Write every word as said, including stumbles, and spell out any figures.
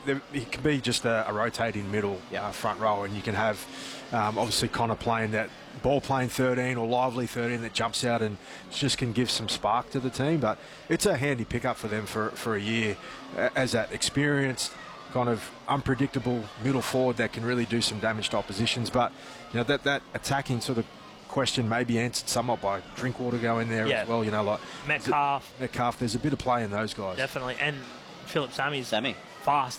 there, it can be just a, a rotating middle Yeah. uh, front row, and you can have um, obviously Connor playing that ball playing thirteen or lively thirteen that jumps out and just can give some spark to the team. But it's a handy pickup for them for, for a year uh, as that experienced, kind of unpredictable middle forward that can really do some damage to oppositions. But you know that that attacking sort of question may be answered somewhat by Drinkwater going there Yeah. as well. You know, like Metcalf. Metcalf. There's a bit of play in those guys. Definitely. And Philip Sammy's Sammy. fast